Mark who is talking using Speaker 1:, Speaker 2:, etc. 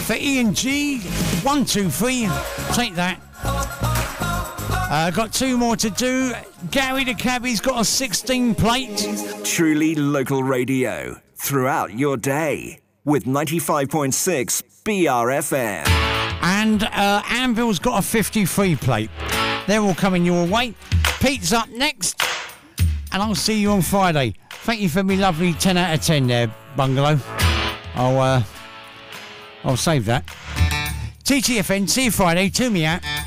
Speaker 1: For Ian G, 1, 2, 3. Take that. Got 2 more to do. Gary the Cabbie's got a 16 plate.
Speaker 2: Truly local radio throughout your day with 95.6 BRFM.
Speaker 1: And Anvil's got a 53 plate. They're all coming your way. Pete's up next. And I'll see you on Friday. Thank you for me lovely 10 out of 10 there, Bungalow. I'll save that. TTFN, see you Friday. To me out.